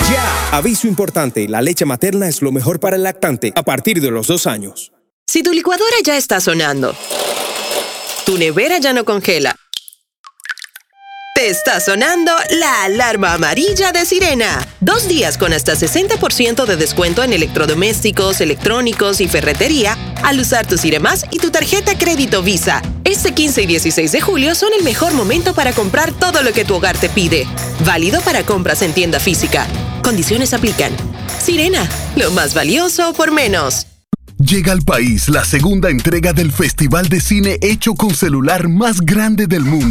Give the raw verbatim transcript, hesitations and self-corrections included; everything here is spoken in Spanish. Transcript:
¡Ya! Aviso importante, la leche materna es lo mejor para el lactante a partir de los dos años. Si tu licuadora ya está sonando, tu nevera ya no congela, te está sonando la alarma amarilla de Sirena. Dos días con hasta sesenta por ciento de descuento en electrodomésticos, electrónicos y ferretería al usar tu Siremás y tu tarjeta crédito Visa. Este quince y dieciséis de julio son el mejor momento para comprar todo lo que tu hogar te pide. Válido para compras en tienda física. Condiciones aplican. Sirena, lo más valioso por menos. Llega al país la segunda entrega del Festival de Cine hecho con celular más grande del mundo.